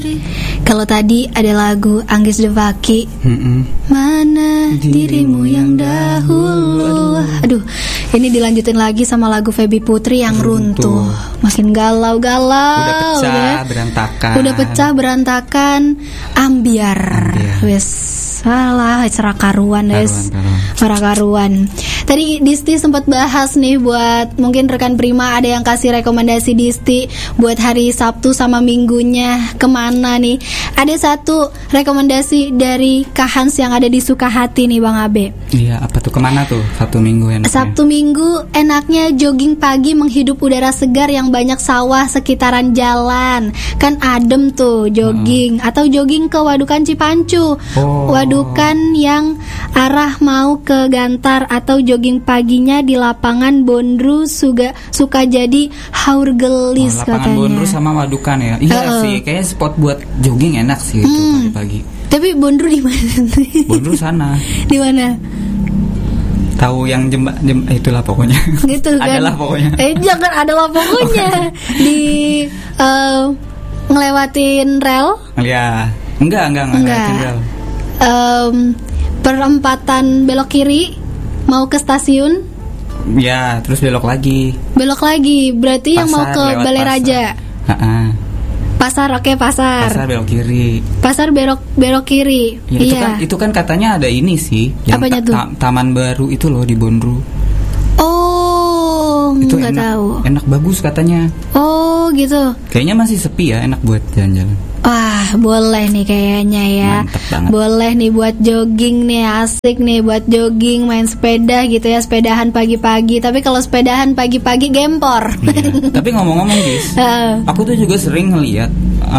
Kalau tadi ada lagu Anggis Devaki, Mana dirimu yang dahulu. Aduh, ini dilanjutin lagi sama lagu Feby Putri yang Runtuh. Makin galau-galau. Udah pecah, berantakan. Udah pecah, berantakan. Ambiar. Wes, salah, cerakaruan guys. Cerakaruan. Tadi Disti sempat bahas nih buat mungkin rekan Prima ada yang kasih rekomendasi Disti buat hari Sabtu sama Minggunya kemana nih. Ada satu rekomendasi dari Kahans yang ada di Sukahati nih Bang Abe. Iya, apa tuh, kemana tuh Sabtu Minggu enaknya? Sabtu Minggu enaknya jogging pagi menghidup udara segar yang banyak sawah sekitaran jalan. Kan adem tuh jogging. Atau jogging ke Wadukan Cipancu, Wadukan yang arah mau ke Gantar. Atau jogging paginya di lapangan Bondru Sukajadi Haurgelis katanya. Lapangan Bondru sama Wadukan ya. Iya sih, kayaknya spot buat jogging enak sih itu pagi-pagi. Tapi Bondru di mana? Bondru sana. Di mana? Tahu yang jembatan itulah pokoknya. Gitu kan. Adalah pokoknya. Jangan adalah pokoknya. Di ngelewatin rel? Ya. Enggak ngelewatin rel. Perempatan belok kiri mau ke stasiun. Ya, terus belok lagi. Berarti pasar, yang mau ke Balai Raja. Pasar, oke, pasar. Pasar belok kiri. Pasar belok kiri. Ya, iya. Itu kan katanya ada ini sih, yang apanya tuh? Taman baru itu loh di Bondru. Oh, itu nggak tahu. Enak, bagus katanya. Oh, gitu. Kayaknya masih sepi ya, enak buat jalan-jalan. Wah, boleh nih kayaknya ya. Mantap banget. Boleh nih buat jogging nih, asik nih buat jogging, main sepeda gitu ya, sepedahan pagi-pagi. Tapi kalau sepedahan pagi-pagi gempor. Iya. Tapi ngomong-ngomong guys, aku tuh juga sering ngeliat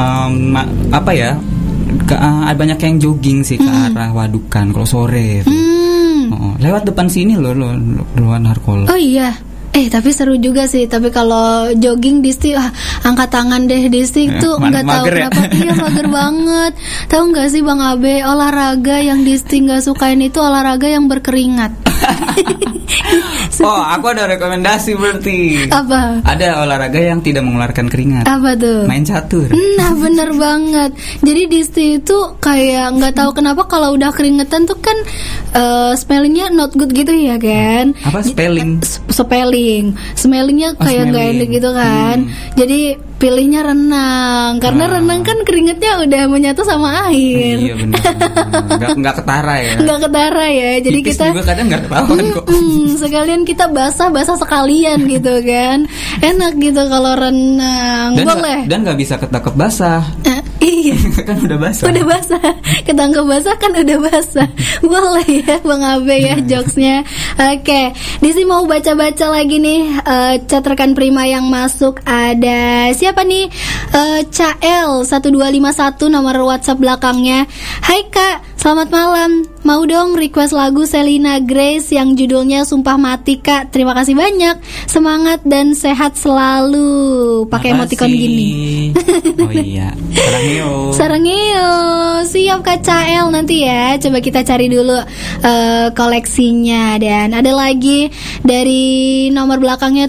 banyak yang jogging sih ke arah Wadukan kalau sore. Lewat depan sini loh Luan Harkolo. Oh iya. Tapi seru juga sih. Tapi kalau jogging Disti angkat tangan deh. Disti tuh nggak tahu kenapa Iya mager banget. Tahu nggak sih Bang Abe, olahraga yang Disti nggak sukain itu olahraga yang berkeringat. Oh, aku ada rekomendasi berarti. Apa? Ada olahraga yang tidak mengeluarkan keringat. Apa tuh? Main catur. Nah, bener banget. Jadi Disti itu kayak nggak tahu kenapa kalau udah keringetan tuh kan spellingnya not good gitu ya kan? Apa spelling? Smellingnya kayak nggak enak gitu kan. Jadi pilihnya renang karena renang kan keringetnya udah menyatu sama air. Iya benar. Nggak ketara ya. Nggak ketara ya. Jadi tipis kita juga kadang nggak ketahuan kok. Sekalian kita basah sekalian gitu kan. Enak gitu kalau renang. Boleh. Dan nggak bisa ketangkep basah. Iya. Kan udah basah. Udah basah. Ketangkep basah kan udah basah. Boleh ya Bang Abe ya jokesnya. Oke. Disi mau baca-baca lagi nih chat rekan Prima yang masuk. Ada siapa nih? Cael 1251 nomor WhatsApp belakangnya. Hai Kak, selamat malam. Mau dong request lagu Selena Grace yang judulnya Sumpah Mati Kak. Terima kasih banyak. Semangat dan sehat selalu. Pakai emoticon gini. Oh iya. Sarangeo. Siap Kak Cael nanti ya. Coba kita cari dulu koleksinya. Dan ada lagi dari nomor belakangnya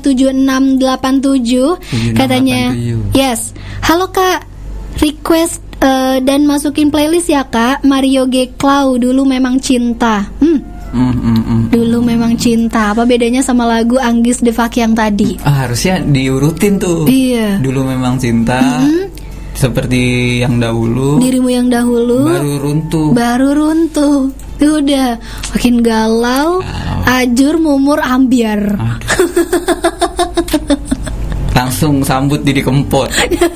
7687 katanya. Yes. Halo Kak, request dan masukin playlist ya Kak. Mario G. Clow Dulu Memang Cinta. Dulu Memang Cinta. Apa bedanya sama lagu Anggis Devaki yang tadi? Harusnya diurutin tuh. Iya. Dulu Memang Cinta. Seperti yang dahulu. Dirimu yang dahulu. Baru runtuh. Udah makin galau. Ajur, mumur, ambiar. Langsung sambut Didi Kempot.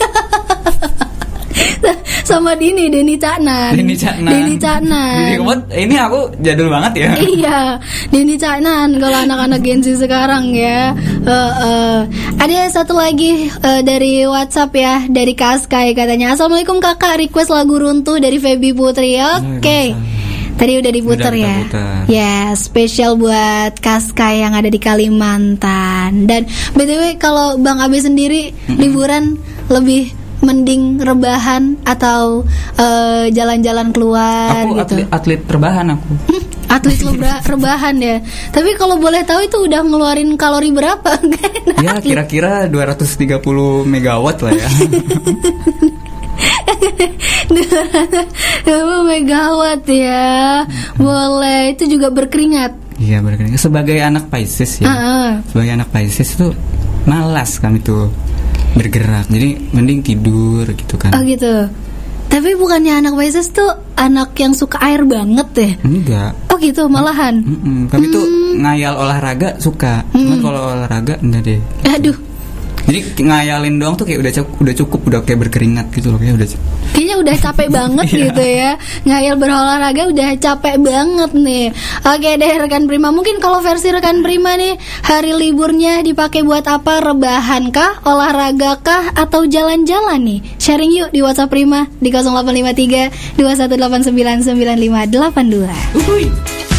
Sama Deni Caknan. Didi Kempot, ini aku jadul banget ya. Iya, Deni Caknan kalau anak-anak Gen Z sekarang ya. Ada satu lagi dari WhatsApp ya, dari Kaskai katanya. Assalamualaikum kakak, request lagu Runtuh dari Feby Putri. Oke. Tadi udah diputer ya. Ya, spesial buat Kaskai yang ada di Kalimantan. Dan BTW kalau Bang Abe sendiri liburan lebih mending rebahan atau jalan-jalan keluar aku gitu? Atlet rebahan aku. Atlet rebahan ya. Tapi kalau boleh tahu itu udah ngeluarin kalori berapa? Ya kira-kira 230 megawatt lah ya. Megawatt ya. Boleh, itu juga berkeringat. Iya berkeringat. Sebagai anak Pisces ya. Sebagai anak Pisces tuh malas kami tuh bergerak. Jadi mending tidur gitu kan. Oh gitu. Tapi bukannya anak Pisces tuh anak yang suka air banget deh? Enggak. Oh gitu, malahan. Kami tuh ngayal olahraga suka. Cuman kalau olahraga enggak deh. Aduh. Jadi ngayalin doang tuh kayak udah cukup, udah kayak berkeringat gitu loh, kayak udah cukup. Kayaknya udah capek banget gitu ya. Ngayal berolahraga udah capek banget nih. Oke deh rekan Prima, mungkin kalau versi rekan Prima nih, hari liburnya dipakai buat apa? Rebahan kah, olahraga kah, atau jalan-jalan nih? Sharing yuk di WhatsApp Prima di 0853 21899582.